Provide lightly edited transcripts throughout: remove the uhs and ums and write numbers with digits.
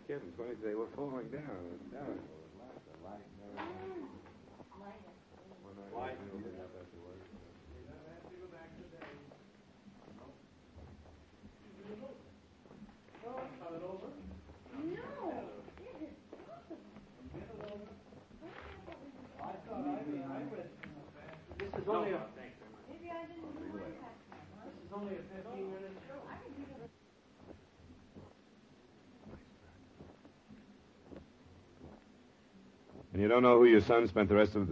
kittens. Funny, they were falling down. Light. This is only a 15-minute show. And you don't know who your son spent the rest of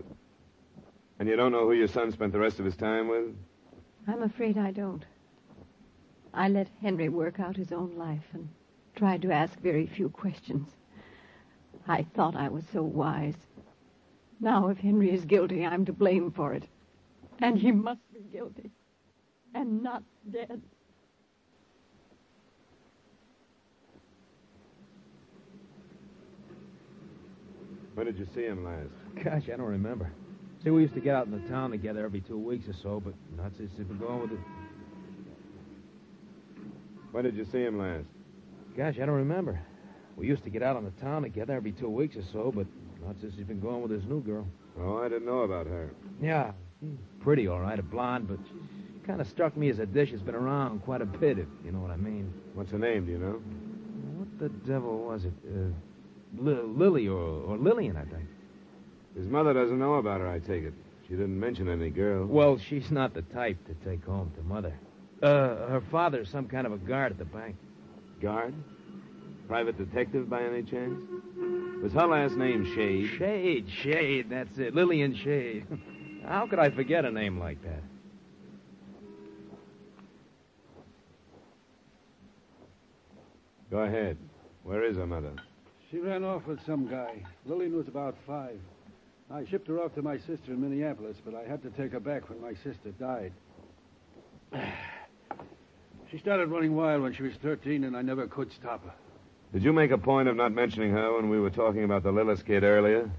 his time with? I'm afraid I don't. I let Henry work out his own life and tried to ask very few questions. I thought I was so wise. Now, if Henry is guilty, I'm to blame for it. And he must be guilty. And not dead. When did you see him last? Gosh, I don't remember. See, we used to get out in the town together every 2 weeks or so, but not since he's been going with it. When did you see him last? Gosh, I don't remember. We used to get out on the town together every 2 weeks or so, but not since he's been going with his new girl. Oh, I didn't know about her. Yeah, pretty, all right, a blonde, but she kind of struck me as a dish that's been around quite a bit, if you know what I mean. What's her name, do you know? What the devil was it? Lily or Lillian, I think. His mother doesn't know about her, I take it. She didn't mention any girl. Well, she's not the type to take home to Mother. Her father's some kind of a guard at the bank. Guard? Private detective by any chance? Was her last name Shade? Shade, that's it. Lillian Shade. How could I forget a name like that? Go ahead. Where is her mother? She ran off with some guy. Lillian was about 5. I shipped her off to my sister in Minneapolis, but I had to take her back when my sister died. She started running wild when she was 13, and I never could stop her. Did you make a point of not mentioning her when we were talking about the Lillis kid earlier?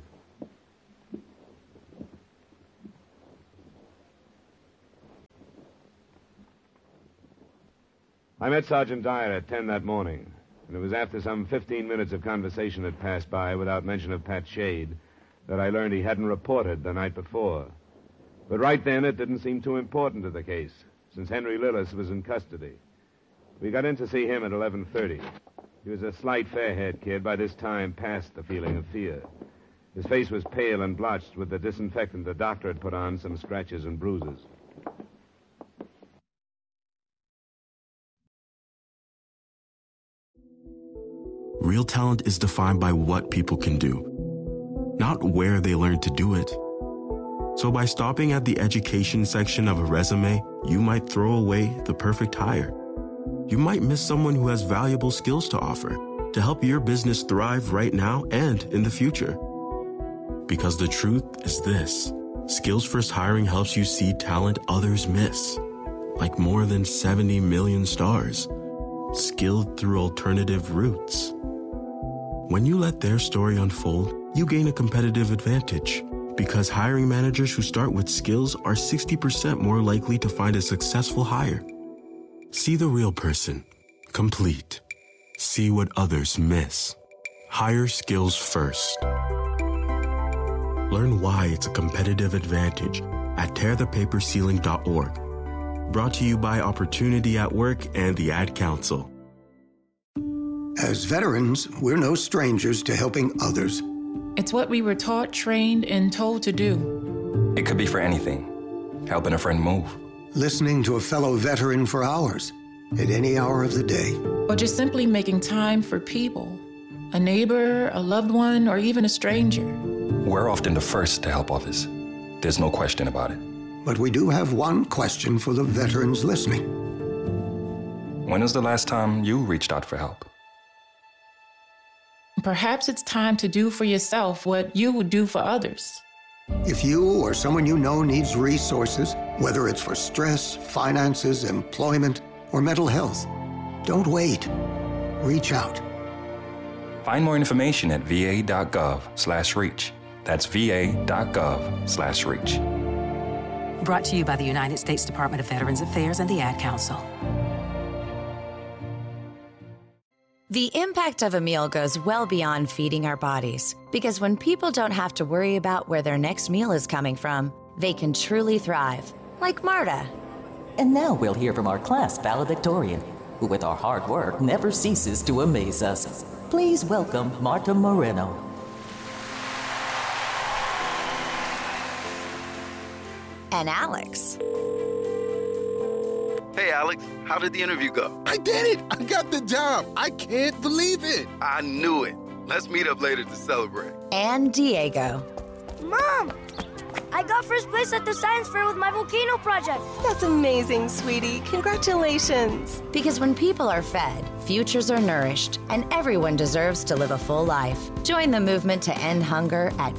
I met Sergeant Dyer at 10 that morning, and it was after some 15 minutes of conversation had passed by without mention of Pat Shade that I learned he hadn't reported the night before. But right then, it didn't seem too important to the case, since Henry Lillis was in custody. We got in to see him at 11:30. He was a slight, fair-haired kid, by this time past the feeling of fear. His face was pale and blotched with the disinfectant the doctor had put on some scratches and bruises. Real talent is defined by what people can do, not where they learn to do it. So by stopping at the education section of a resume, you might throw away the perfect hire. You might miss someone who has valuable skills to offer to help your business thrive right now and in the future. Because the truth is this: Skills First Hiring helps you see talent others miss, like more than 70 million stars, skilled through alternative routes. When you let their story unfold, you gain a competitive advantage, because hiring managers who start with skills are 60% more likely to find a successful hire. See the real person, complete. See what others miss. Hire skills first. Learn why it's a competitive advantage at tearthepaperceiling.org. Brought to you by Opportunity at Work and the Ad Council. As veterans, we're no strangers to helping others. It's what we were taught, trained, and told to do. It could be for anything. Helping a friend move. Listening to a fellow veteran for hours, at any hour of the day. Or just simply making time for people. A neighbor, a loved one, or even a stranger. We're often the first to help others. There's no question about it. But we do have one question for the veterans listening. When was the last time you reached out for help? Perhaps it's time to do for yourself what you would do for others. If you or someone you know needs resources, whether it's for stress, finances, employment, or mental health, don't wait. Reach out. Find more information at va.gov/reach. That's va.gov/reach. Brought to you by the United States Department of Veterans Affairs and the Ad Council. The impact of a meal goes well beyond feeding our bodies, because when people don't have to worry about where their next meal is coming from, they can truly thrive, like Marta. And now we'll hear from our class valedictorian, who with our hard work never ceases to amaze us. Please welcome Marta Moreno. And Alex. Hey, Alex, how did the interview go? I did it! I got the job! I can't believe it! I knew it. Let's meet up later to celebrate. And Diego. Mom! I got first place at the science fair with my volcano project. That's amazing, sweetie. Congratulations. Because when people are fed, futures are nourished, and everyone deserves to live a full life. Join the movement to end hunger at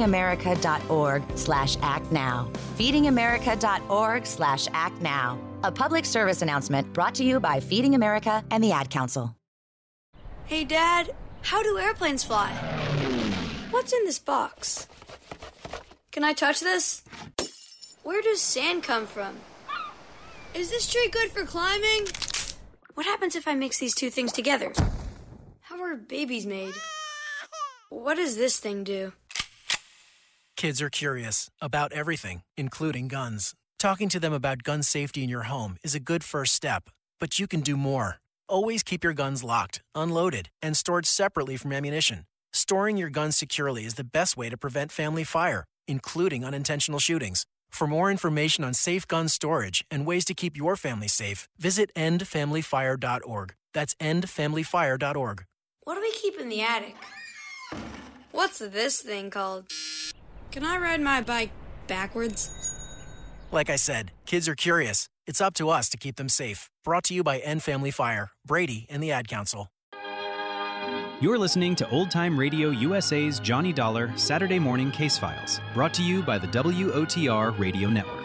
feedingamerica.org/actnow. feedingamerica.org/actnow. A public service announcement brought to you by Feeding America and the Ad Council. Hey, Dad, how do airplanes fly? What's in this box? Can I touch this? Where does sand come from? Is this tree good for climbing? What happens if I mix these two things together? How are babies made? What does this thing do? Kids are curious about everything, including guns. Talking to them about gun safety in your home is a good first step, but you can do more. Always keep your guns locked, unloaded, and stored separately from ammunition. Storing your guns securely is the best way to prevent family fire, including unintentional shootings. For more information on safe gun storage and ways to keep your family safe, visit endfamilyfire.org. That's endfamilyfire.org. What do we keep in the attic? What's this thing called? Can I ride my bike backwards? Like I said, kids are curious. It's up to us to keep them safe. Brought to you by End Family Fire, Brady, and the Ad Council. You're listening to Old Time Radio USA's Johnny Dollar Saturday Morning Case Files, brought to you by the WOTR Radio Network.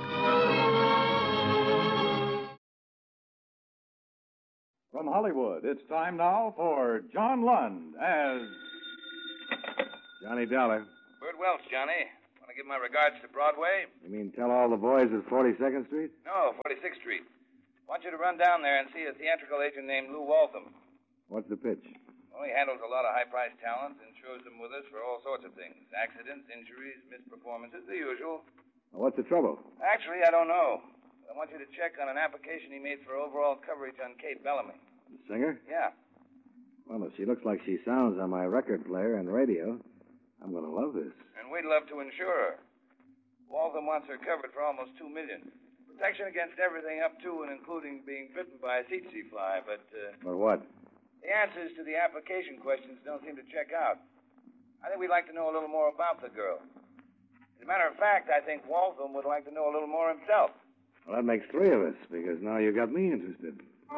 From Hollywood, it's time now for John Lund as Johnny Dollar. Bird Welch, Johnny. Want to give my regards to Broadway? You mean tell all the boys at 42nd Street? No, 46th Street. Want you to run down there and see a theatrical agent named Lou Waltham. What's the pitch? Well, he handles a lot of high-priced talent and insures them with us for all sorts of things. Accidents, injuries, misperformances, the usual. Well, what's the trouble? Actually, I don't know. I want you to check on an application he made for overall coverage on Kate Bellamy. The singer? Yeah. Well, if she looks like she sounds on my record player and radio, I'm going to love this. And we'd love to insure her. Waltham wants her covered for almost $2 million. Protection against everything up to and including being bitten by a tsetse fly, but... For what? The answers to the application questions don't seem to check out. I think we'd like to know a little more about the girl. As a matter of fact, I think Waltham would like to know a little more himself. Well, that makes three of us, because now you got me interested.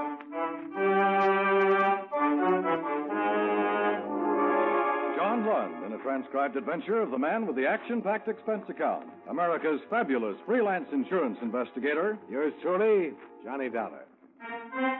John Lund in a transcribed adventure of the man with the action-packed expense account, America's fabulous freelance insurance investigator. Yours truly, Johnny Dollar.